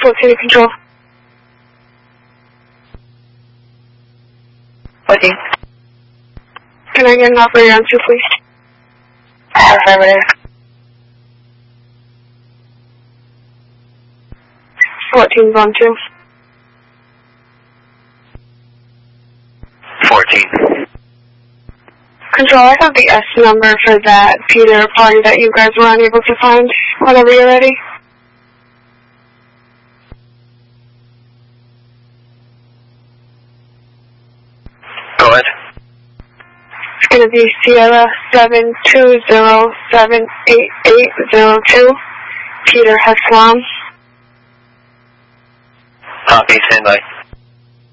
14 to control. 14. Can I get an operator on 2, please? Affirmative. 14's on 2. 14. Control, I have the S number for that Peter party that you guys were unable to find. Whenever you're ready. Go ahead. It's going to be Sierra 720788802. Peter Haslam. Copy, stand by.